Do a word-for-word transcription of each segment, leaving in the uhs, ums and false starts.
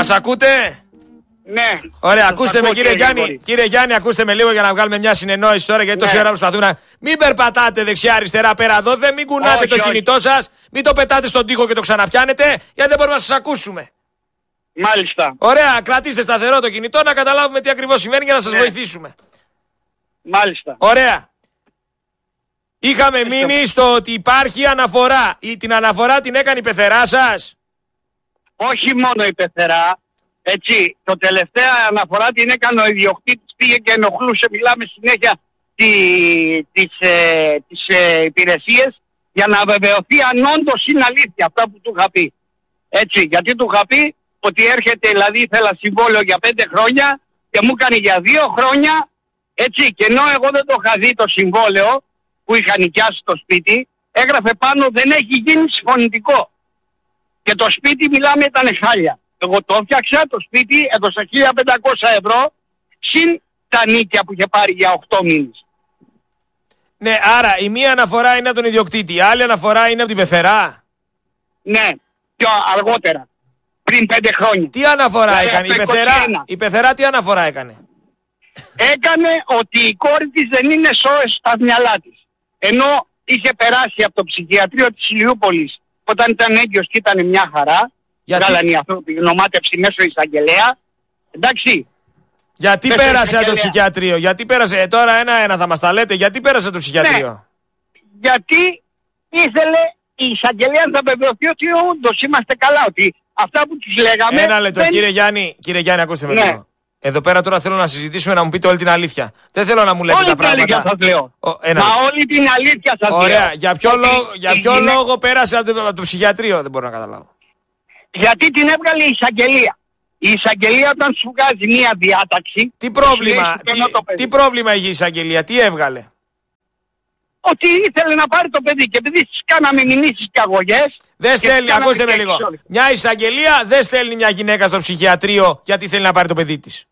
Μας ακούτε? Ναι. Ωραία, ακούστε με κύριε Γιάννη. Κύριε. κύριε Γιάννη, ακούστε με λίγο για να βγάλουμε μια συνεννόηση τώρα, γιατί τόση ώρα προσπαθούμε να. Μην περπατάτε δεξιά-αριστερά πέρα εδώ, δεν μην κουνάτε όχι, το όχι. κινητό σας, μην το πετάτε στον τοίχο και το ξαναπιάνετε, γιατί δεν μπορούμε να σας ακούσουμε. Μάλιστα. Ωραία, κρατήστε σταθερό το κινητό να καταλάβουμε τι ακριβώς συμβαίνει για να σας ναι. βοηθήσουμε. Μάλιστα. Ωραία. Είχαμε Ευχαριστώ. μείνει στο ότι υπάρχει αναφορά. Ή την αναφορά την έκανε η πεθερά σας? Όχι μόνο η πεθερά. Έτσι, το τελευταία αναφορά την έκανε ο ιδιοκτήτης, πήγε και ενοχλούσε, μιλάμε συνέχεια τη, τις, ε, τις ε, υπηρεσίες για να βεβαιωθεί αν όντως είναι αλήθεια αυτά που του είχα πει. Έτσι, γιατί του είχα πει ότι έρχεται, δηλαδή ήθελα συμβόλαιο για πέντε χρόνια και μου έκανε για δύο χρόνια, έτσι, και ενώ εγώ δεν το είχα δει το συμβόλαιο που είχα νοικιάσει το σπίτι, έγραφε πάνω δεν έχει γίνει συμφωνητικό. Και το σπίτι μιλάμε ήταν χάλια. Εγώ το έφτιαξα, το σπίτι έδωσα χίλια πεντακόσια ευρώ συν τα νίκια που είχε πάρει για οκτώ μήνες. Ναι, άρα η μία αναφορά είναι από τον ιδιοκτήτη, η άλλη αναφορά είναι από την πεθερά. Ναι, πιο αργότερα, πριν πέντε χρόνια. Τι αναφορά δηλαδή, έκανε, η πεθερά, η πεθερά τι αναφορά έκανε? Έκανε ότι η κόρη της δεν είναι σώες στα μυαλά της. Ενώ είχε περάσει από το ψυχιατρίο της Ηλιούπολης όταν ήταν έγκυος και ήταν μια χαρά. Γιατί... Βγάλανε οι άνθρωποι γνωμάτευση μέσω εισαγγελέα. Εντάξει. Γιατί μέσω πέρασε από το ψυχιατρίο, γιατί πέρασε, ε, τώρα ένα-ένα θα μας τα λέτε, γιατί πέρασε από το ψυχιατρίο? Ναι. Γιατί ήθελε η εισαγγελέα να βεβαιωθεί ότι όντως είμαστε καλά, ότι αυτά που τους λέγαμε... Ένα λεπτό, δεν... κύριε Γιάννη, κύριε Γιάννη, ακούστε με λίγο. Εδώ πέρα τώρα θέλω να συζητήσουμε, να μου πείτε όλη την αλήθεια. Δεν θέλω να μου λέτε όλη τα πράγματα. Όλη την αλήθεια σας λέω. Ο, ένα... Μα όλη την αλήθεια σας λέω. Ωραία, για ποιο, λόγο, για ποιο είναι... λόγο πέρασε από το, από το ψυχιατρίο, δεν μπορώ να καταλάβω. Γιατί την έβγαλε η εισαγγελία. Η εισαγγελία όταν σου βγάζει μία διάταξη... Τι πρόβλημα, τι, τι πρόβλημα είχε η εισαγγελία, τι έβγαλε? Ότι ήθελε να πάρει το παιδί και επειδή τις κάναμε μηνύσεις και αγωγές... Δεν στέλνει, ακούστε με λίγο. Όλοι. Μια εισαγγελία δεν στέλνει μια γυναίκα στο ψυχιατρίο γιατί θέλει να πάρει το παιδί της.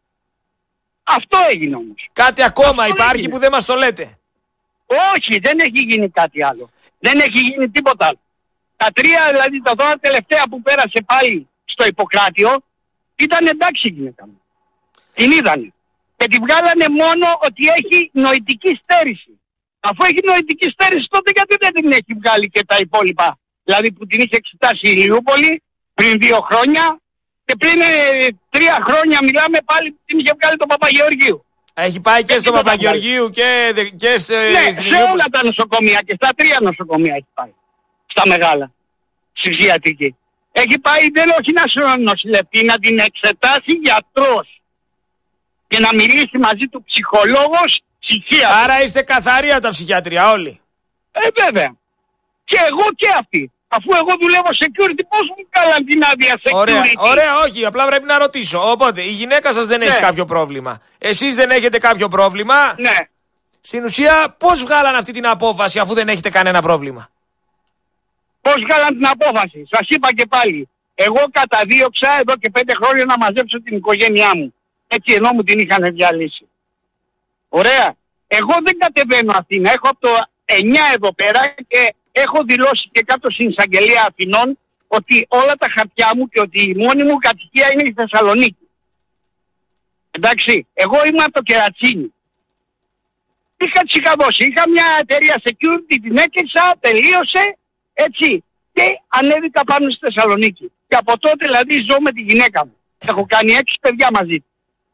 Αυτό έγινε όμως. Κάτι ακόμα Αυτό υπάρχει έγινε. που δεν μας το λέτε? Όχι, δεν έχει γίνει κάτι άλλο. Δεν έχει γίνει τίποτα άλλο. Τα τρία, δηλαδή τα τώρα τελευταία που πέρασε πάλι στο Ιπποκράτιο, ήταν εντάξει η γυναίκα μου. Την είδανε. Και τη βγάλανε μόνο ότι έχει νοητική στέρηση. Αφού έχει νοητική στέρηση, τότε γιατί δεν την έχει βγάλει και τα υπόλοιπα? Δηλαδή που την είχε εξετάσει η Ηλιούπολη πριν δύο χρόνια και πριν ε, τρία χρόνια μιλάμε πάλι την είχε βγάλει τον Παπαγεωργίου. Έχει πάει και, και στον Παπαγεωργίου και, και σε, ναι, σε όλα τα νοσοκομεία και στα τρία νοσοκομεία έχει πάει. Στα μεγάλα. Ψυχιατρική. Έχει πάει δεν όχι να νοσηλευτεί, να την εξετάσει γιατρός και να μιλήσει μαζί του ψυχολόγος, ψυχίατρος. Άρα είστε καθαροί από τα ψυχιατρία όλοι? Ε, βέβαια. Και εγώ και αυτή. Αφού εγώ δουλεύω security, πώς μου κάλαν την άδεια security? Ωραία, ωραία, όχι, απλά πρέπει να ρωτήσω. Οπότε, η γυναίκα σας δεν ναι. έχει κάποιο πρόβλημα. Εσείς δεν έχετε κάποιο πρόβλημα. Ναι. Στην ουσία, πώς βγάλαν αυτή την απόφαση αφού δεν έχετε κανένα πρόβλημα? Πώς βγάλαν την απόφαση? Σας είπα και πάλι. Εγώ καταδίωξα εδώ και πέντε χρόνια να μαζέψω την οικογένειά μου. Έτσι ενώ μου την είχαν διαλύσει. Ωραία. Εγώ δεν κατεβαίνω Αθήνα. Έχω από το εννιά εδώ πέρα και έχω δηλώσει και κάτω στην εισαγγελία Αθηνών ότι όλα τα χαρτιά μου και ότι η μόνη μου κατοικία είναι η Θεσσαλονίκη. Εντάξει. Εγώ είμαι από το Κερατσίνι. Είχα τις είχα δώσει. Είχα μια εταιρεία security, την έκλεισα, τελείωσε. Έτσι. Και ανέβηκα πάνω στη Θεσσαλονίκη. Και από τότε δηλαδή ζω με τη γυναίκα μου. Έχω κάνει έξι παιδιά μαζί.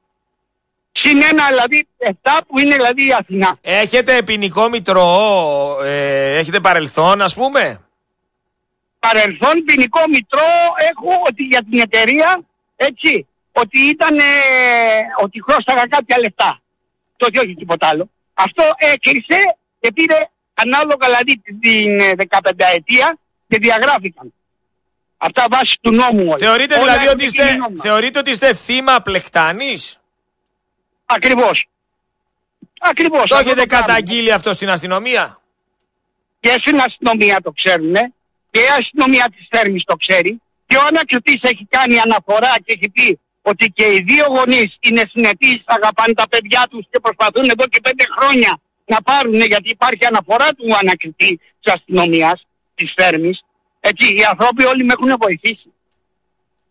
Συν ένα δηλαδή εφτά που είναι δηλαδή η Αθηνά. Έχετε ποινικό μητρό, ε, έχετε παρελθόν ας πούμε? Παρελθόν ποινικό μητρό έχω ότι για την εταιρεία, έτσι, ότι ήταν, ε, ότι χρώσταγα κάποια λεφτά. Τότε όχι τίποτα άλλο. Αυτό έκλεισε και πήρε ανάλογα δηλαδή την δεκαπενταετία και διαγράφηκαν. Αυτά βάσει του νόμου όλα. Θεωρείτε όλα δηλαδή ότι είστε, θεωρείτε ότι είστε θύμα πλεκτάνης? Ακριβώς. Ακριβώς. Το έχετε καταγγείλει αυτό στην αστυνομία? Και στην αστυνομία το ξέρουν, και η αστυνομία της Θέρμης το ξέρει, και ο ανακριτής έχει κάνει αναφορά και έχει πει ότι και οι δύο γονείς είναι συνετοί, αγαπάνε τα παιδιά τους και προσπαθούν εδώ και πέντε χρόνια να πάρουν, γιατί υπάρχει αναφορά του ανακριτή της αστυνομίας της Θέρμης. Έτσι, οι άνθρωποι όλοι με έχουν βοηθήσει.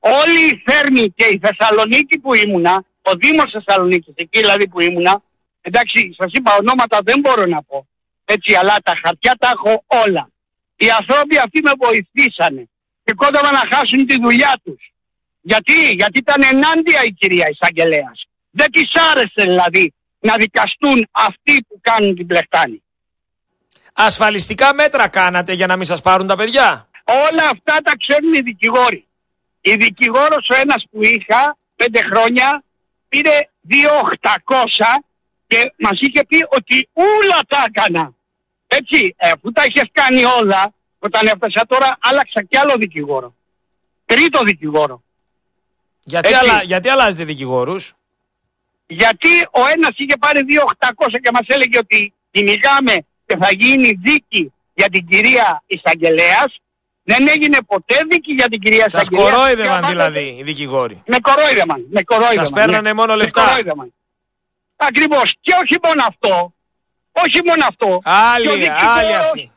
Όλη η Θέρμη και η Θεσσαλονίκη που ήμουνα, ο Δήμος Θεσσαλονίκης, εκεί δηλαδή που ήμουνα, εντάξει, σας είπα ονόματα δεν μπορώ να πω, έτσι, αλλά τα χαρτιά τα έχω όλα. Οι άνθρωποι αυτοί με βοηθήσανε και κόντευαν να χάσουν τη δουλειά τους. Γιατί, γιατί ήταν ενάντια η κυρία εισαγγελέας. Δεν της άρεσε δηλαδή να δικαστούν αυτοί που κάνουν την πλεχτάνη. Ασφαλιστικά μέτρα κάνατε για να μην σας πάρουν τα παιδιά? Όλα αυτά τα ξέρουν οι δικηγόροι. Η δικηγόρος ο ένας που είχα πέντε χρόνια πήρε δύο χιλιάδες οκτακόσια και μας είχε πει ότι όλα τα έκανα. Έτσι, αφού τα είχες κάνει όλα, όταν έφτασα τώρα άλλαξα κι άλλο δικηγόρο. Τρίτο δικηγόρο. Γιατί, αλα, γιατί αλλάζετε δικηγόρους? Γιατί ο ένας είχε πάρει δύο χιλιάδες οκτακόσια και μας έλεγε ότι κυνηγάμε και θα γίνει δίκη για την κυρία εισαγγελέας. Δεν έγινε ποτέ δίκη για την κυρία εισαγγελέα. Σας κορόιδευαν δηλαδή οι δικηγόροι? Με κορόιδευαν. Με κορόιδευαν. Σας παίρνανε ναι. μόνο λεφτά? Ακριβώς. Και όχι μόνο αυτό. Όχι μόνο αυτό. Άλλη, άλλη αυτή.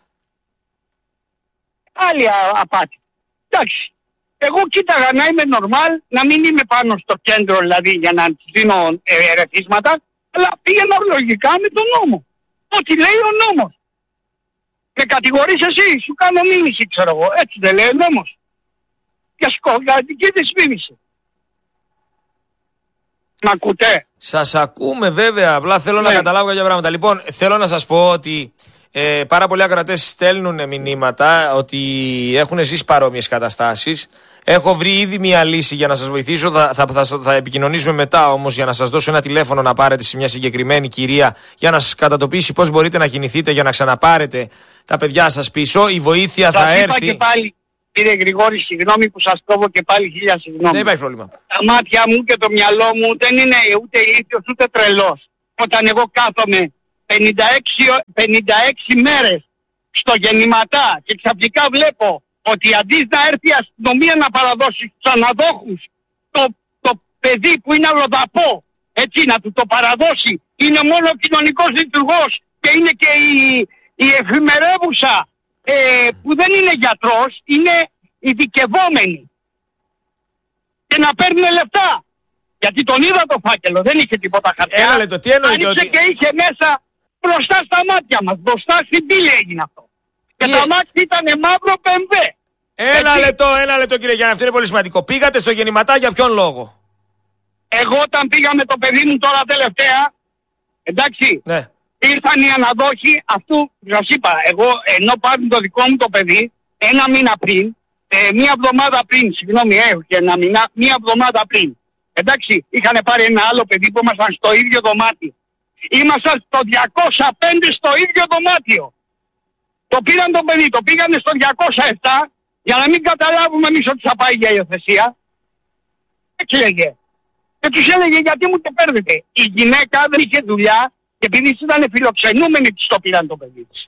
Άλλη απάτη. Εντάξει. Εγώ κοίταγα να είμαι normal, να μην είμαι πάνω στο κέντρο δηλαδή για να δίνω ερεθίσματα, αλλά πήγαινα λογικά με τον νόμο. Ό,τι λέει ο νόμος. Και κατηγορείς εσύ, σου κάνω μήνυση ξέρω εγώ. Έτσι δεν λέει ο νόμος. Και σκογατική της μήνυση. Μ' ακούτε? Σας ακούμε βέβαια, απλά θέλω ναι. να καταλάβω κάποια πράγματα. Λοιπόν, θέλω να σας πω ότι ε, πάρα πολλοί ακροατές στέλνουν μηνύματα ότι έχουν ζήσει παρόμοιες καταστάσεις. Έχω βρει ήδη μια λύση για να σας βοηθήσω. Θα, θα, θα, θα επικοινωνήσουμε μετά όμως για να σας δώσω ένα τηλέφωνο να πάρετε σε μια συγκεκριμένη κυρία για να σας κατατοπίσει πώς μπορείτε να κινηθείτε για να ξαναπάρετε τα παιδιά σας πίσω. Η βοήθεια θα, θα έρθει. Και πάλι, κύριε Γρηγόρη, συγγνώμη που σας κόβω και πάλι χίλια συγγνώμη. Δεν υπάρχει πρόβλημα. Τα μάτια μου και το μυαλό μου δεν είναι ούτε ηλίθιος ούτε τρελός. Όταν εγώ κάθομαι πενήντα έξι μέρες στο γεννηματά και ξαφνικά βλέπω ότι αντί να έρθει η αστυνομία να παραδώσει στους αναδόχους το, το παιδί που είναι αλλοδαπό, έτσι να του το παραδώσει, είναι μόνο ο κοινωνικός λειτουργός και είναι και η, η εφημερεύουσα ε, που δεν είναι γιατρός, είναι ειδικευόμενη και να παίρνουν λεφτά. Γιατί τον είδα το φάκελο, δεν είχε τίποτα χαρτιά. Ένα λεπτό, τι εννοείται? Άνοιξε ότι... και είχε μέσα μπροστά στα μάτια μας, μπροστά στην πύλη έγινε αυτό. Και yeah. τα μάτια ήταν μαύρο πεμβέ. Ένα Έτσι. λεπτό, ένα λεπτό κύριε Γιάννη, αυτό είναι πολύ σημαντικό. Πήγατε στο γεννηματά για ποιον λόγο? Εγώ όταν πήγα με το παιδί μου τώρα τελευταία, εντάξει, ναι. ήρθαν οι αναδόχοι αυτού, σας είπα, εγώ ενώ πάρουν το δικό μου το παιδί, ένα μήνα πριν, ε, μία εβδομάδα πριν, συγγνώμη, έχω και ένα μήνα, μία εβδομάδα πριν. Εντάξει, είχαν πάρει ένα άλλο παιδί που ήμασταν στο ίδιο δωμάτιο. Ήμασταν στο διακόσια πέντε στο ίδιο δωμάτιο. Το πήραν το παιδί, το πήγανε στο διακόσια επτά για να μην καταλάβουμε εμείς ότι θα πάει για υιοθεσία. Έτσι λέγε. Και τους έλεγε γιατί μου το παίρνετε. Η γυναίκα δεν είχε δουλειά και επειδή ήταν φιλοξενούμενοι της το πήραν το παιδί της.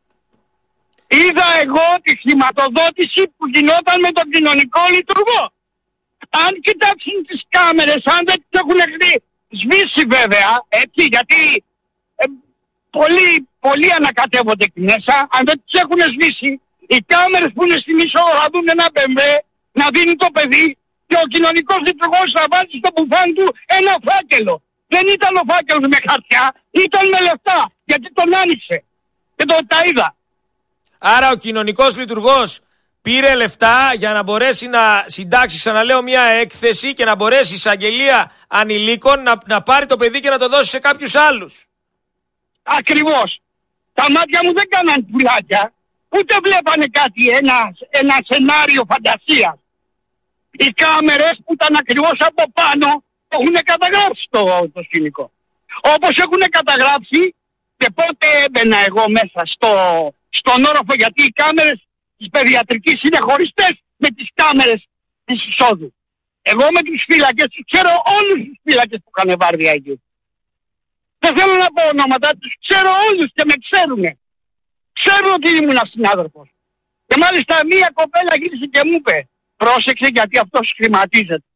Είδα εγώ τη χρηματοδότηση που γινόταν με τον κοινωνικό λειτουργό. Αν κοιτάξουν τις κάμερες, αν δεν τις έχουν σβήσει βέβαια, έτσι, γιατί ε, πολλοί, πολλοί ανακατεύονται εκεί μέσα, αν δεν τις έχουν σβήσει, οι κάμερες που είναι στην είσοδο θα δουν ένα μπεμβέ να δίνει το παιδί και ο κοινωνικός λειτουργός θα βάζει στο μπουφάν του ένα φάκελο. Δεν ήταν ο φάκελος με χαρτιά, ήταν με λεφτά, γιατί τον άνοιξε και το τα είδα. Άρα ο κοινωνικός λειτουργός πήρε λεφτά για να μπορέσει να συντάξει, ξαναλέω, μια έκθεση και να μπορέσει η εισαγγελία ανηλίκων να, να πάρει το παιδί και να το δώσει σε κάποιους άλλους. Ακριβώς. Τα μάτια μου δεν κάναν πουλάκια, ούτε βλέπανε κάτι, ένα, ένα σενάριο φαντασίας. Οι κάμερες που ήταν ακριβώς από πάνω έχουν καταγράψει το, το σκηνικό. Όπως έχουν καταγράψει και πότε έμπαινα εγώ μέσα στο, στον όροφο, γιατί οι κάμερες της παιδιατρικής είναι χωριστές με τις κάμερες της εισόδου. Εγώ με τους φύλακες, ξέρω όλους τους φύλακες που είχαν βάρδια εκεί. Δεν θέλω να πω ονόματα, τους ξέρω όλους και με ξέρουνε. Ξέρουν ότι ήμουν συνάδελφος. Και μάλιστα μία κοπέλα γύρισε και μου είπε, πρόσεξε γιατί αυτός χρηματίζεται.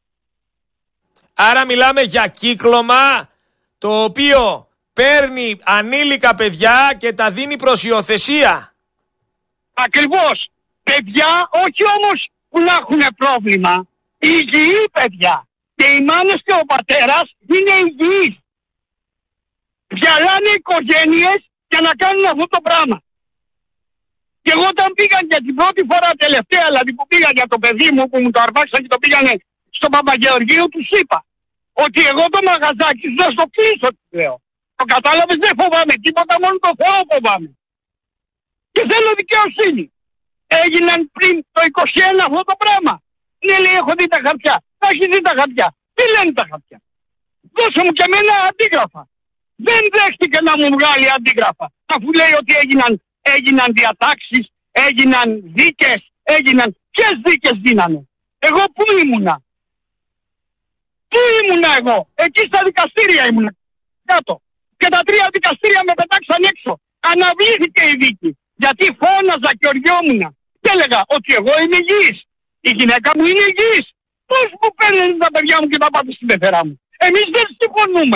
Άρα μιλάμε για κύκλωμα το οποίο παίρνει ανήλικα παιδιά και τα δίνει προς υιοθεσία. Ακριβώς. Παιδιά, όχι όμως που να έχουν πρόβλημα. Υγιή παιδιά. Και οι μάνες και ο πατέρας είναι υγιείς. Διαλάνε οικογένειες για να κάνουν αυτό το πράγμα. Και εγώ όταν πήγαν για την πρώτη φορά τελευταία, δηλαδή που πήγαν για το παιδί μου που μου το αρπάξαν και το πήγανε στο Παπαγεωργίου, τους είπα ότι εγώ το μαγαζάκι σου θα στο κλείσω, λέω. Το κατάλαβες, δεν φοβάμαι τίποτα, μόνο το Θεό φοβάμαι. Και θέλω δικαιοσύνη. Έγιναν πριν το είκοσι ένα αυτό το πράγμα. Ναι, λέει, έχω δει τα χαρτιά. Θα έχει δει τα χαρτιά. Τι λένε τα χαρτιά? Δώσε μου και εμένα αντίγραφα. Δεν δέχτηκε να μου βγάλει αντίγραφα. Αφού λέει ότι έγιναν, έγιναν διατάξεις, έγιναν δίκες, έγιναν... Ποιες δίκες γίνανε? Εγώ πού ήμουνα? Πού ήμουνα εγώ? Εκεί στα δικαστήρια ήμουνα. Κάτω. Και τα τρία δικαστήρια με πετάξαν έξω. Αναβλήθηκε η δίκη. Γιατί φώναζα και οριόμουνα. Και έλεγα ότι εγώ είμαι υγιής. Η γυναίκα μου είναι υγιής. Πώς μου παίρνουν τα παιδιά μου και τα πάτε στην πεθερά μου? Εμείς δεν συμφωνούμε.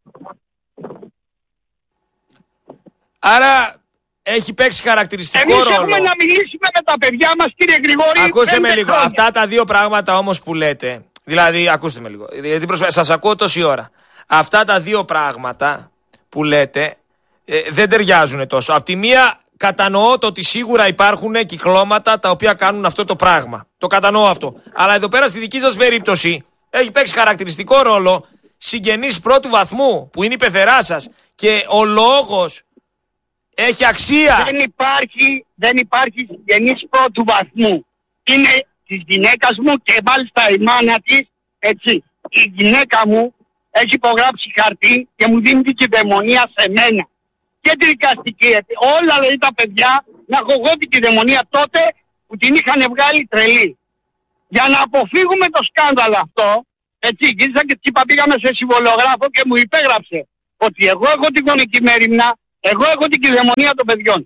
Άρα έχει παίξει χαρακτηριστικό Εμείς ρόλο. Εμείς έχουμε να μιλήσουμε με τα παιδιά μας, κύριε Γρηγόρη. Ακούστε με λίγο. Χρόνια. Αυτά τα δύο πράγματα όμως που λέτε. Δηλαδή, ακούστε με λίγο. Γιατί προσπα... σας ακούω τόση ώρα. Αυτά τα δύο πράγματα που λέτε ε, δεν ταιριάζουν τόσο. Απ' τη μία κατανοώ το ότι σίγουρα υπάρχουν κυκλώματα τα οποία κάνουν αυτό το πράγμα. Το κατανοώ αυτό. Αλλά εδώ πέρα στη δική σας περίπτωση έχει παίξει χαρακτηριστικό ρόλο συγγενής πρώτου βαθμού που είναι η πεθερά σας και ο λόγος έχει αξία. Δεν υπάρχει, δεν υπάρχει συγγενής πρώτου βαθμού. Είναι της γυναίκας μου και μάλιστα η μάνα της, έτσι, η γυναίκα μου έχει υπογράψει χαρτί και μου δίνει την κυδαιμονία σε μένα. Και τη δικαστική, όλα λέει τα παιδιά, να έχω εγώ την κυδαιμονία τότε που την είχαν βγάλει τρελή. Για να αποφύγουμε το σκάνδαλο αυτό, έτσι, γύρισα και της είπα, πήγαμε σε συμβολογράφο και μου υπέγραψε ότι εγώ έχω την γονική μέριμνα, εγώ έχω την κυδαιμονία των παιδιών.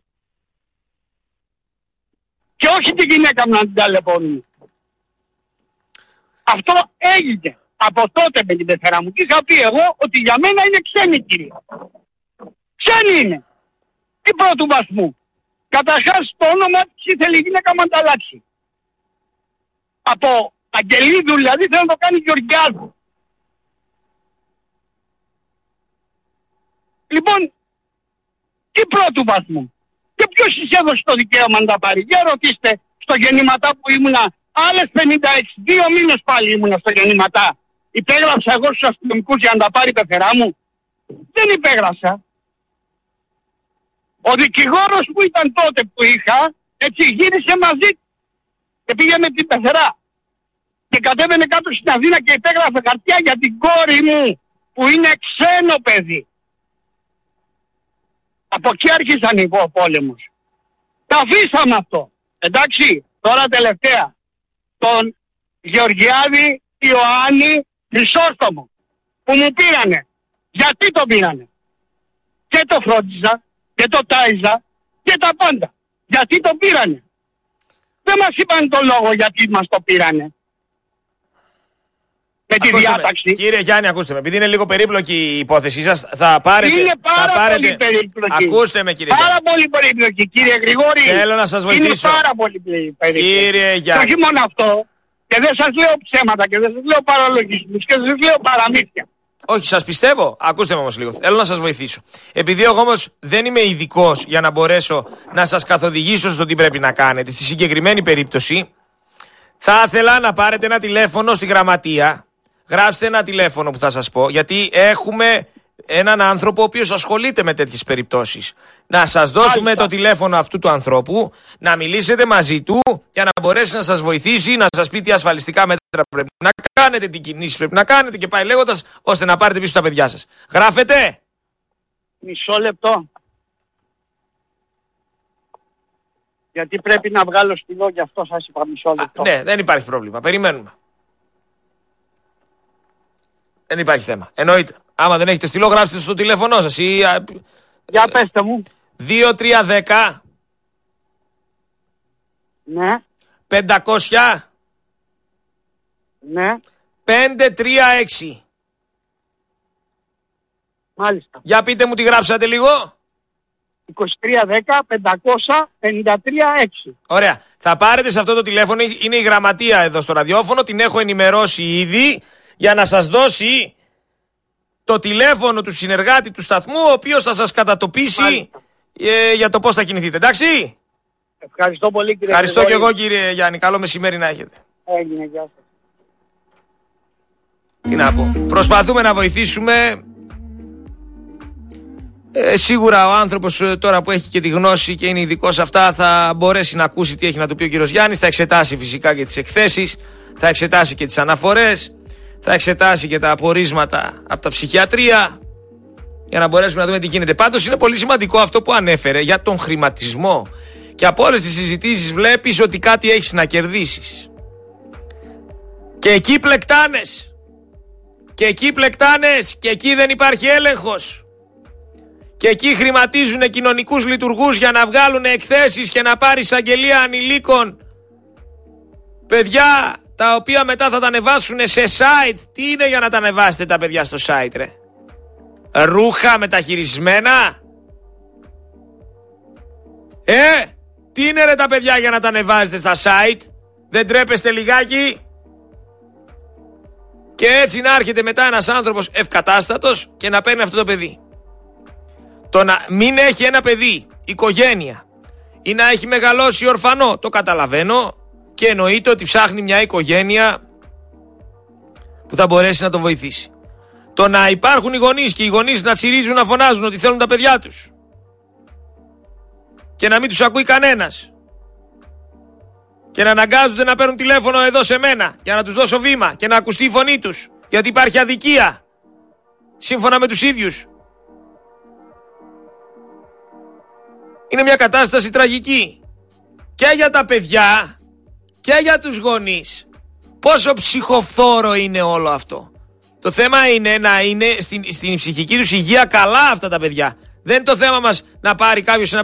Και όχι τη γυναίκα μου να την ταλαιπωρούν. Αυτό έγινε από τότε με την πεθερά μου. Και είχα πει εγώ ότι για μένα είναι ξένη, κύριε. Ξένη είναι. Τι πρώτου βαθμού. Καταρχάς το όνομα της ήθελε η γυναίκα μου να τα αλλάξει. Από Αγγελίδου δηλαδή θέλω να το κάνει Γεωργιάδου. Λοιπόν, τι πρώτου βαθμού. Και ποιος της έδωσε το δικαίωμα να τα πάρει? Για ρωτήστε στο γεννηματά που ήμουνα άλλες πενήντα έξι, δύο μήνες πάλι ήμουνα στο γεννηματά. Υπέγραψα εγώ στους αστυνομικούς για να τα πάρει η πεθερά μου? Δεν υπέγραψα. Ο δικηγόρος που ήταν τότε που είχα, έτσι γύρισε μαζί και πήγε με την πεθερά. Και κατέβαινε κάτω στην Αθήνα και υπέγραφε χαρτιά για την κόρη μου που είναι ξένο παιδί. Από εκεί άρχισαν οι πόλεμος. Τα αφήσαμε αυτό. Εντάξει, τώρα τελευταία. Τον Γεωργιάδη Ιωάννη Χρυσόστομο που μου πήρανε. Γιατί το πήρανε? Και το φρόντιζα και το τάιζα και τα πάντα. Γιατί το πήρανε? Δεν μας είπαν το λόγο γιατί μας το πήρανε. Με τη ακούστε διάταξη. Με. Κύριε Γιάννη, ακούστε με. Επειδή είναι λίγο περίπλοκη η υπόθεσή σας, θα πάρετε. Είναι πάρα θα πάρετε... πολύ περίπλοκη. Ακούστε με, κύριε Πάρα Γιάννη. πολύ περίπλοκη, κύριε Γρηγόρη. Θέλω να σας βοηθήσω. Είναι πάρα πολύ περίπλοκη. Κύριε Γιάννη. Και όχι μόνο αυτό. Και δεν σας λέω ψέματα και δεν σας λέω παραλογισμούς και δεν σας λέω παραμύθια. Όχι, σας πιστεύω. Ακούστε με όμως λίγο. Θέλω να σας βοηθήσω. Επειδή εγώ όμως δεν είμαι ειδικός για να μπορέσω να σας καθοδηγήσω στο τι πρέπει να κάνετε, στη συγκεκριμένη περίπτωση, θα ήθελα να πάρετε ένα τηλέφωνο στη γραμματεία. Γράψτε ένα τηλέφωνο που θα σας πω, γιατί έχουμε έναν άνθρωπο ο οποίος ασχολείται με τέτοιες περιπτώσεις. Να σας δώσουμε Άλυτα. το τηλέφωνο αυτού του ανθρώπου, να μιλήσετε μαζί του για να μπορέσει να σας βοηθήσει, να σας πει τι ασφαλιστικά μέτρα πρέπει να κάνετε, τι κινήσεις πρέπει να κάνετε και πάει λέγοντας, ώστε να πάρετε πίσω τα παιδιά σας. Γράφετε! Μισό λεπτό. Γιατί πρέπει να βγάλω στυλό, γι' αυτό σας είπα μισό λεπτό. Α, ναι, δεν υπάρχει πρόβλημα. Περιμένουμε. Δεν υπάρχει θέμα. Εννοείται. Άμα δεν έχετε στυλό, γράψτε στο τηλέφωνο σας. Ή... Για πέστε μου. δύο τρία δέκα. Ναι. Ναι. πεντακόσια. πέντε τρία έξι. Μάλιστα. Για πείτε μου τι γράψατε λίγο. είκοσι τρία δέκα πεντακόσια πενήντα τρία έξι. Ωραία. Θα πάρετε σε αυτό το τηλέφωνο, είναι η γραμματεία εδώ στο ραδιόφωνο, την έχω ενημερώσει ήδη για να σας δώσει το τηλέφωνο του συνεργάτη του σταθμού, ο οποίος θα σας κατατοπίσει ε, για το πώς θα κινηθείτε. Εντάξει. Ευχαριστώ πολύ κύριε. Ευχαριστώ και εγώ κύριε Γιάννη. Καλό μεσημέρι να έχετε. Έγινε, γεια σας. Τι να πω. Προσπαθούμε να βοηθήσουμε. Ε, σίγουρα ο άνθρωπος τώρα που έχει και τη γνώση και είναι ειδικός σε αυτά θα μπορέσει να ακούσει τι έχει να του πει ο κύριος Γιάννης. Θα εξετάσει φυσικά και τις εκθέσεις, θα εξετάσει και τις αναφορές, θα εξετάσει και τα απορίσματα από τα ψυχιατρία για να μπορέσουμε να δούμε τι γίνεται. Πάντως είναι πολύ σημαντικό αυτό που ανέφερε για τον χρηματισμό. Και από όλες τις συζητήσεις βλέπεις ότι κάτι έχεις να κερδίσεις. Και εκεί πλεκτάνες. Και εκεί πλεκτάνες. Και εκεί δεν υπάρχει έλεγχος. Και εκεί χρηματίζουν κοινωνικούς λειτουργούς για να βγάλουν εκθέσεις και να πάρει εισαγγελία ανηλίκων. Παιδιά τα οποία μετά θα τα ανεβάσουν σε site. Τι είναι για να τα ανεβάσετε τα παιδιά στο site ρε? Ρούχα μεταχειρισμένα. Ε, τι είναι ρε τα παιδιά για να τα ανεβάζετε στα site? Δεν τρέπεστε λιγάκι? Και έτσι να έρχεται μετά ένας άνθρωπος ευκατάστατος και να παίρνει αυτό το παιδί. Το να μην έχει ένα παιδί, οικογένεια, ή να έχει μεγαλώσει ορφανό, το καταλαβαίνω και εννοείται ότι ψάχνει μια οικογένεια που θα μπορέσει να τον βοηθήσει. Το να υπάρχουν οι γονείς και οι γονείς να τσιρίζουν, να φωνάζουν ότι θέλουν τα παιδιά τους και να μην τους ακούει κανένας και να αναγκάζονται να παίρνουν τηλέφωνο εδώ σε μένα για να τους δώσω βήμα και να ακουστεί η φωνή τους γιατί υπάρχει αδικία σύμφωνα με τους ίδιους. Είναι μια κατάσταση τραγική και για τα παιδιά και για τους γονείς. Πόσο ψυχοφθόρο είναι όλο αυτό. Το θέμα είναι να είναι στην, στην ψυχική τους υγεία καλά αυτά τα παιδιά. Δεν είναι το θέμα μας να πάρει κάποιος ένα